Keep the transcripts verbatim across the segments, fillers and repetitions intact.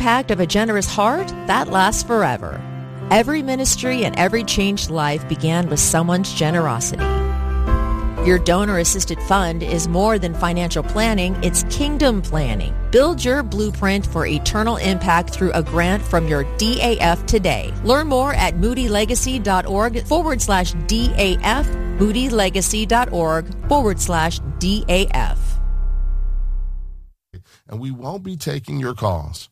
impact of a generous heart, that lasts forever. Every ministry and every changed life began with someone's generosity. Your donor-assisted fund is more than financial planning, it's kingdom planning. Build your blueprint for eternal impact through a grant from your D A F today. Learn more at moodylegacy.org forward slash DAF, moodylegacy.org forward slash DAF. And we won't be taking your calls.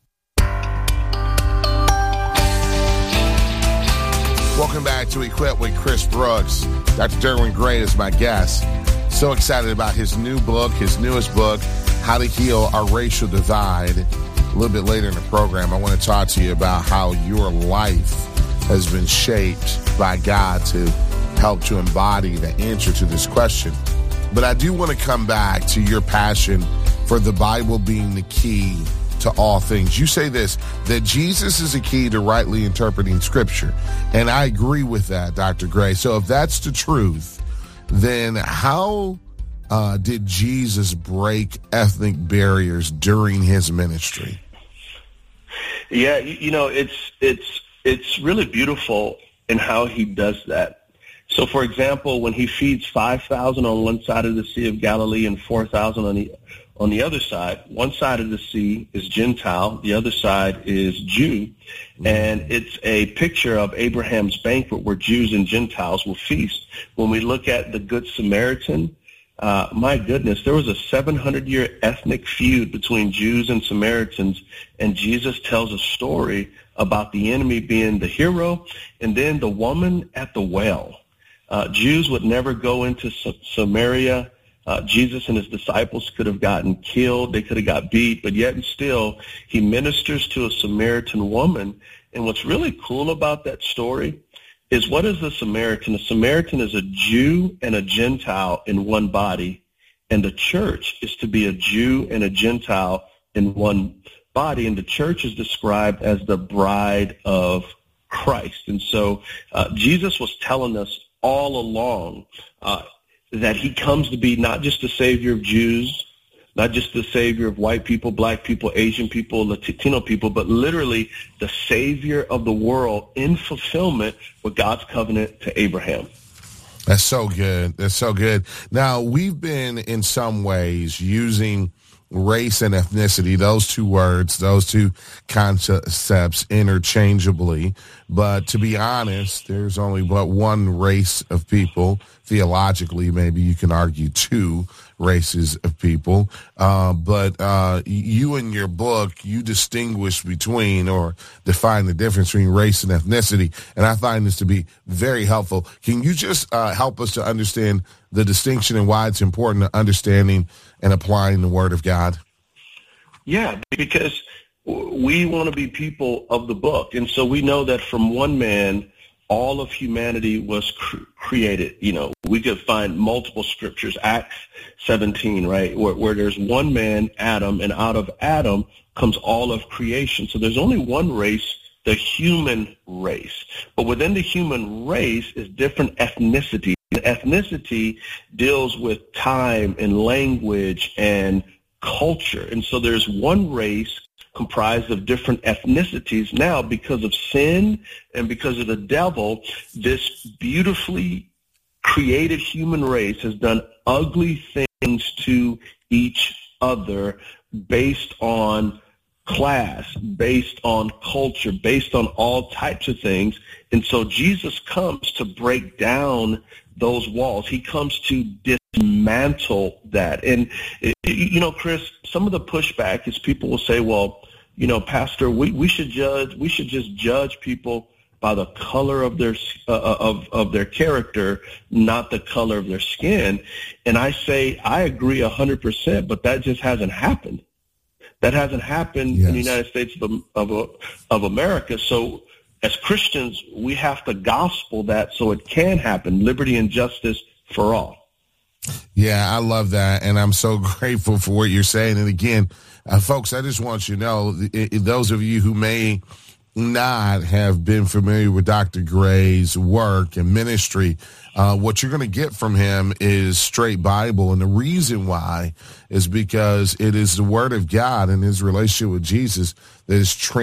Welcome back to Equip with Chris Brooks. Doctor Derwin Gray is my guest. So excited about his new book, his newest book, How to Heal Our Racial Divide. A little bit later in the program, I want to talk to you about how your life has been shaped by God to help to embody the answer to this question. But I do want to come back to your passion for the Bible being the key to all things. You say this, that Jesus is a key to rightly interpreting Scripture. And I agree with that, Doctor Gray. So if that's the truth, then how uh, did Jesus break ethnic barriers during his ministry? Yeah, you know, it's it's it's really beautiful in how he does that. So, for example, when he feeds five thousand on one side of the Sea of Galilee and four thousand on the On the other side, one side of the sea is Gentile, the other side is Jew, and it's a picture of Abraham's banquet where Jews and Gentiles will feast. When we look at the Good Samaritan, uh, my goodness, there was a seven hundred year ethnic feud between Jews and Samaritans, and Jesus tells a story about the enemy being the hero, and then the woman at the well. Uh, Jews would never go into S- Samaria. Uh, Jesus and his disciples could have gotten killed. They could have got beat, but yet and still, he ministers to a Samaritan woman. And what's really cool about that story is, what is a Samaritan? A Samaritan is a Jew and a Gentile in one body, and the church is to be a Jew and a Gentile in one body, and the church is described as the bride of Christ. And so uh, Jesus was telling us all along uh, that he comes to be not just the Savior of Jews, not just the Savior of white people, black people, Asian people, Latino people, but literally the Savior of the world in fulfillment with God's covenant to Abraham. That's so good. That's so good. Now, we've been in some ways using race and ethnicity, those two words, those two concepts interchangeably. But to be honest, there's only but one race of people. Theologically, maybe you can argue two races of people. Uh, but uh, you in your book, you distinguish between or define the difference between race and ethnicity. And I find this to be very helpful. Can you just uh, help us to understand the distinction and why it's important to understanding and applying the Word of God? Yeah, because we want to be people of the book. And so we know that from one man, all of humanity was cr- created. You know, we could find multiple scriptures, Acts seventeen, right, where, where there's one man, Adam, and out of Adam comes all of creation. So there's only one race, the human race. But within the human race is different ethnicity. And ethnicity deals with time and language and culture. And so there's one race comprised of different ethnicities. Now, because of sin and because of the devil, this beautifully created human race has done ugly things to each other based on class, based on culture, based on all types of things. And so Jesus comes to break down those walls. He comes to dismantle that. And, you know, Chris, some of the pushback is people will say, well, you know, Pastor, we, we should judge, we should just judge people by the color of their uh, of of their character, not the color of their skin. And I say I agree a hundred percent, but that just hasn't happened. That hasn't happened yes. in the United States of, of of America. So as Christians, we have to gospel that so it can happen. Liberty and justice for all. Yeah, I love that, and I'm so grateful for what you're saying. And again, uh, folks, I just want you to know, it, it, those of you who may not have been familiar with Doctor Gray's work and ministry, uh, what you're going to get from him is straight Bible. And the reason why is because it is the Word of God and his relationship with Jesus that is transformed